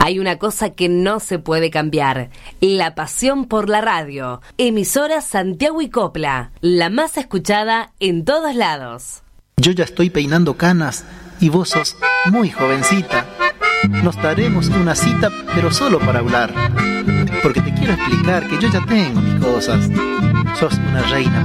Hay una cosa que no se puede cambiar: la pasión por la radio. Emisora Santiago y Copla, la más escuchada en todos lados. Yo ya estoy peinando canas y vos sos muy jovencita. Nos daremos una cita, pero solo para hablar. Porque te quiero explicar que yo ya tengo mis cosas. Sos una reina